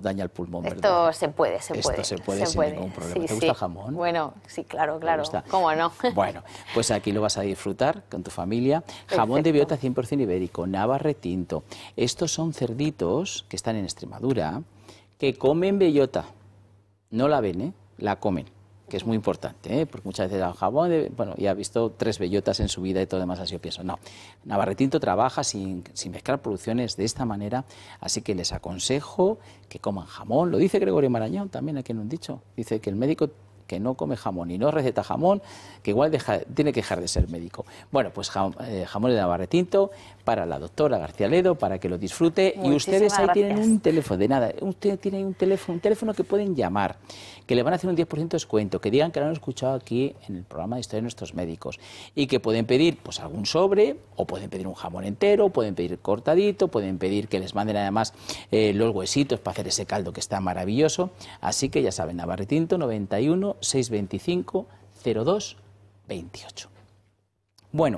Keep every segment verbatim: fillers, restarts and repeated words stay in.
daña el pulmón, Esto ¿verdad? se puede, se Esto puede. se puede se sin puede. ningún problema. Sí, ¿Te sí. gusta el jamón? Bueno, sí, claro, claro. gusta? ¿Cómo no? Bueno, pues aquí lo vas a disfrutar con tu familia. Jamón de Perfecto. bellota cien por cien ibérico, navarre tinto. Estos son cerditos que están en Extremadura, que comen bellota. No la ven, ¿eh? La comen, que es muy importante, ¿eh? Porque muchas veces el jamón, de, bueno, ya ha visto tres bellotas en su vida y todo demás, así yo pienso. No, Navarre Tinto trabaja sin, sin mezclar producciones de esta manera, así que les aconsejo que coman jamón. Lo dice Gregorio Marañón también, aquí en un dicho. Dice que el médico que no come jamón y no receta jamón, que igual deja, tiene que dejar de ser médico. Bueno, pues jam, eh, jamón de Navarre Tinto para la doctora García Ledo, para que lo disfrute. Muchísimas y ustedes ahí gracias. tienen un teléfono, de nada, usted tiene ahí un teléfono, un teléfono que pueden llamar, que le van a hacer un diez por ciento de descuento, que digan que lo han escuchado aquí en el programa de Historia de Nuestros Médicos, y que pueden pedir pues algún sobre, o pueden pedir un jamón entero, pueden pedir cortadito, pueden pedir que les manden además eh, los huesitos para hacer ese caldo que está maravilloso. Así que ya saben, Navarre Tinto, noventa y uno, seiscientos veinticinco, cero dos veintiocho. Bueno,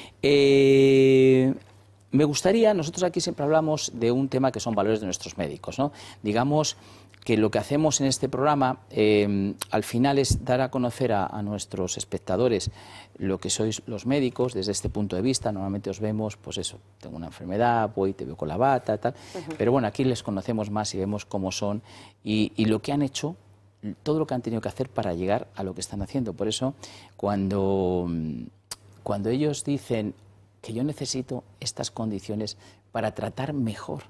eh, me gustaría, nosotros aquí siempre hablamos de un tema que son valores de nuestros médicos, ¿no? Digamos que lo que hacemos en este programa eh, al final es dar a conocer a, a nuestros espectadores lo que sois los médicos desde este punto de vista. Normalmente os vemos, pues eso, tengo una enfermedad, voy, te veo con la bata, tal, uh-huh. Pero bueno, aquí les conocemos más y vemos cómo son y, y lo que han hecho, todo lo que han tenido que hacer para llegar a lo que están haciendo. Por eso, cuando, cuando ellos dicen que yo necesito estas condiciones para tratar mejor,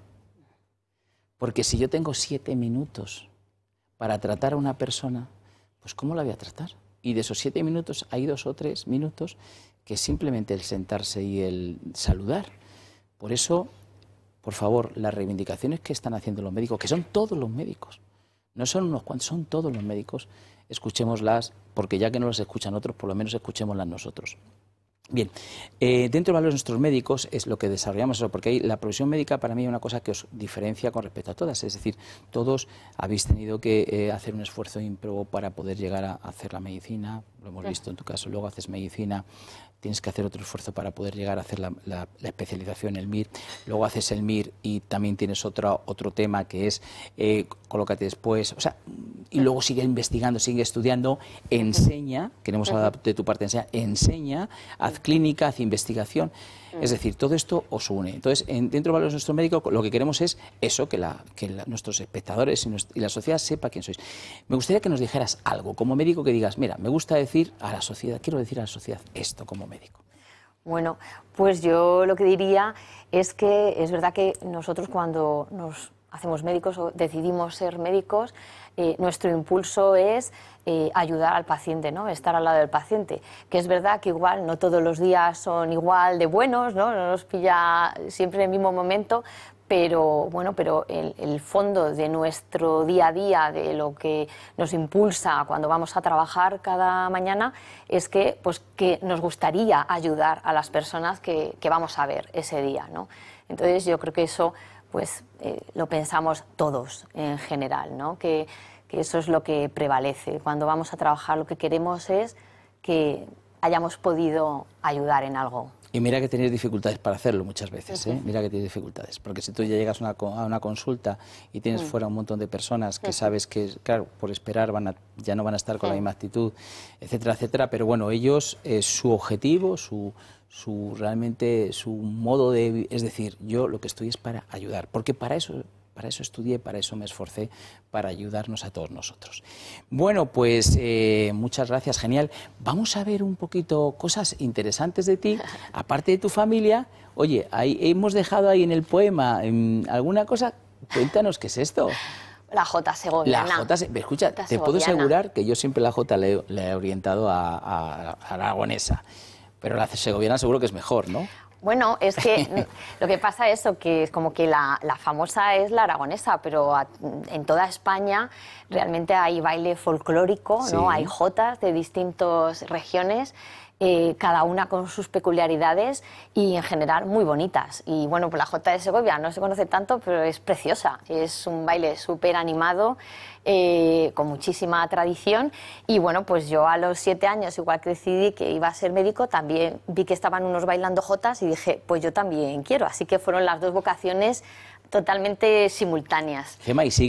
porque si yo tengo siete minutos para tratar a una persona, pues ¿cómo la voy a tratar? Y de esos siete minutos hay dos o tres minutos que es simplemente el sentarse y el saludar. Por eso, por favor, las reivindicaciones que están haciendo los médicos, que son todos los médicos, no son unos cuantos, son todos los médicos, escuchémoslas, porque ya que no las escuchan otros, por lo menos escuchémoslas nosotros. Bien, eh, dentro de valores de nuestros médicos es lo que desarrollamos eso, porque ahí la profesión médica para mí es una cosa que os diferencia con respecto a todas, es decir, todos habéis tenido que eh, hacer un esfuerzo ímprobo para poder llegar a hacer la medicina, lo hemos visto en tu caso, luego haces medicina, tienes que hacer otro esfuerzo para poder llegar a hacer la, la, la especialización, el M I R, luego haces el M I R y también tienes otro, otro tema que es eh, colócate después, o sea, y luego sigue investigando, sigue estudiando, enseña, queremos hablar de tu parte, enseña, enseña, haz clínica, haz investigación, es decir, todo esto os une. Entonces, en, dentro de valores de nuestro médico, lo que queremos es eso, que, la, que la, nuestros espectadores y, nuestra, y la sociedad sepa quién sois. Me gustaría que nos dijeras algo, como médico, que digas, mira, me gusta decir a la sociedad, quiero decir a la sociedad esto como médico. Bueno, pues yo lo que diría es que es verdad que nosotros cuando nos hacemos médicos o decidimos ser médicos, eh, nuestro impulso es eh, ayudar al paciente, ¿no? Estar al lado del paciente, que es verdad que igual no todos los días son igual de buenos, ¿no? No nos pilla siempre en el mismo momento, pero bueno, pero el, el fondo de nuestro día a día, de lo que nos impulsa cuando vamos a trabajar cada mañana, es que, pues, que nos gustaría ayudar a las personas que, que vamos a ver ese día, ¿no? Entonces yo creo que eso pues eh, lo pensamos todos en general, ¿no? Que, que eso es lo que prevalece. Cuando vamos a trabajar lo que queremos es que hayamos podido ayudar en algo. Y mira que tienes dificultades para hacerlo muchas veces, ¿eh? Mira que tienes dificultades, porque si tú ya llegas a una, a una consulta y tienes uh-huh. fuera un montón de personas que uh-huh. sabes que, claro, por esperar van a, ya no van a estar con uh-huh. la misma actitud, etcétera, etcétera, pero bueno, ellos, eh, su objetivo, su, su realmente su modo de, es decir, yo lo que estoy es para ayudar, porque para eso... Para eso estudié, para eso me esforcé, para ayudarnos a todos nosotros. Bueno, pues eh, muchas gracias, genial. Vamos a ver un poquito cosas interesantes de ti, aparte de tu familia. Oye, ahí, hemos dejado ahí en el poema eh, alguna cosa, cuéntanos qué es esto. La Jota segoviana. La Jota, escucha, Jota te puedo asegurar que yo siempre la Jota le, le he orientado a, a, a la aragonesa, pero la segoviana seguro que es mejor, ¿no? Bueno, es que lo que pasa es eso, que es como que la, la famosa es la aragonesa, pero a, en toda España realmente hay baile folclórico, ¿no? Sí. Hay jotas de distintas regiones, eh, cada una con sus peculiaridades y en general muy bonitas. Y bueno, pues la Jota de Segovia no se conoce tanto, pero es preciosa, es un baile súper animado, Eh, con muchísima tradición y bueno, pues yo a los siete años, igual que decidí que iba a ser médico, también vi que estaban unos bailando jotas y dije, pues yo también quiero, así que fueron las dos vocaciones totalmente simultáneas. Gemma, ¿y sigue